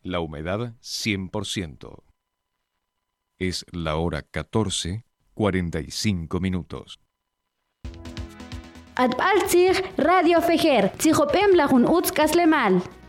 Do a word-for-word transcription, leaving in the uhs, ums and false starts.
La humedad cien por ciento. Es la hora catorce, cuarenta y cinco minutos. Atbaltzig Radio Fejer, Tzijopem Lajun Utz Kaslemal.